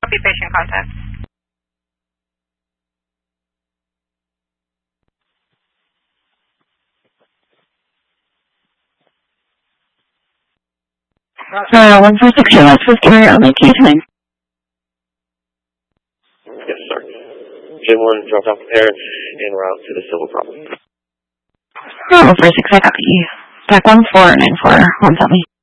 Copy patient contact. Uh, 146, let's move carrier on the queue time. Yes, sir. Jim 1 dropped off the pair en route to the civil property. 146, I copy. Back 1494, 1 tell me.